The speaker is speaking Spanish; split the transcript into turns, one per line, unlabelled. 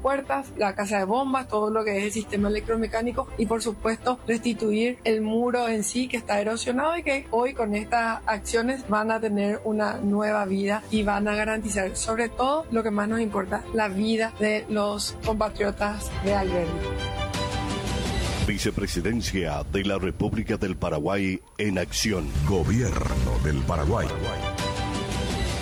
puertas, la casa de bombas, todo lo que es el sistema electromecánico y por supuesto restituir el muro en sí que está erosionado y que hoy con estas acciones van a tener una nueva vida y van a garantizar sobre todo lo que más nos importa, la vida de los compatriotas de Alberdi.
Vicepresidencia de la República del Paraguay en acción.
Gobierno del Paraguay.